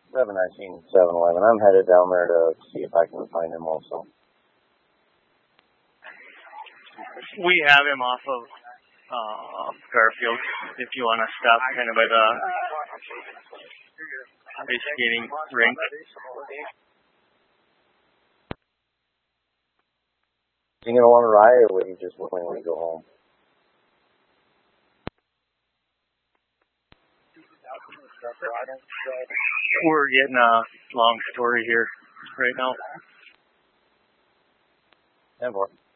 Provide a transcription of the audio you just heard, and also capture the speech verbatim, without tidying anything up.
seven nineteen, seven eleven. I'm headed down there to see if I can find him also. We have him off of uh, Garfield, if you want to stop kind of by the ice skating rink. Is he going to want to ride, or would he just willingly go home? We're getting a long story here right now. And more.